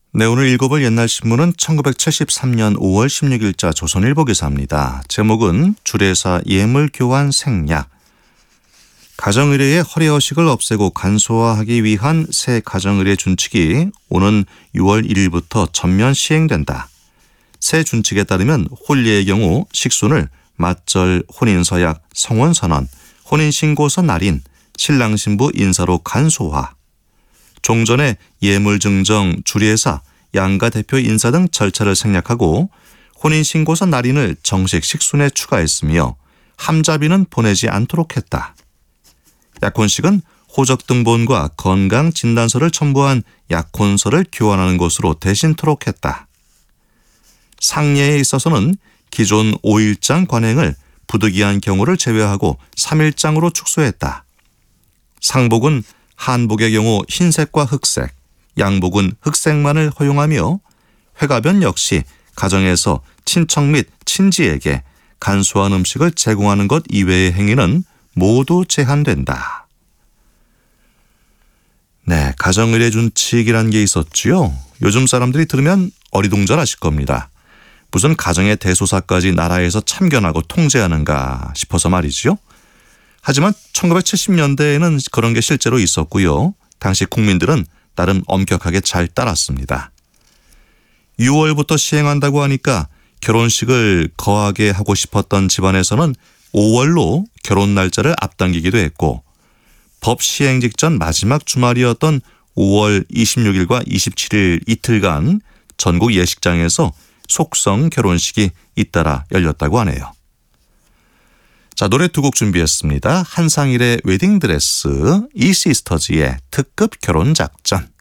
네, 오늘 읽어볼 옛날 신문은 1973년 5월 16일자 조선일보 기사입니다. 제목은 주례사 예물교환 생략. 가정의례의 허례허식을 없애고 간소화하기 위한 새 가정의례 준칙이 오는 6월 1일부터 전면 시행된다. 새 준칙에 따르면 혼례의 경우 식순을 맞절, 혼인서약, 성혼선언, 혼인신고서 날인, 신랑 신부 인사로 간소화, 종전의 예물증정, 주례사, 양가 대표 인사 등 절차를 생략하고 혼인신고서 날인을 정식 식순에 추가했으며 함자비는 보내지 않도록 했다. 약혼식은 호적등본과 건강진단서를 첨부한 약혼서를 교환하는 것으로 대신토록 했다. 상례에 있어서는 기존 5일장 관행을 부득이한 경우를 제외하고 3일장으로 축소했다. 상복은 한복의 경우 흰색과 흑색, 양복은 흑색만을 허용하며 회가변 역시 가정에서 친척 및 친지에게 간소한 음식을 제공하는 것 이외의 행위는 모두 제한된다. 네, 가정의례 준칙이란 게 있었지요. 요즘 사람들이 들으면 어리둥절하실 겁니다. 무슨 가정의 대소사까지 나라에서 참견하고 통제하는가 싶어서 말이지요. 하지만 1970년대에는 그런 게 실제로 있었고요. 당시 국민들은 나름 엄격하게 잘 따랐습니다. 6월부터 시행한다고 하니까 결혼식을 거하게 하고 싶었던 집안에서는 5월로 결혼 날짜를 앞당기기도 했고, 법 시행 직전 마지막 주말이었던 5월 26일과 27일 이틀간 전국 예식장에서 속성 결혼식이 잇따라 열렸다고 하네요. 자, 노래 두 곡 준비했습니다. 한상일의 웨딩드레스, 이시스터즈의 특급 결혼작전.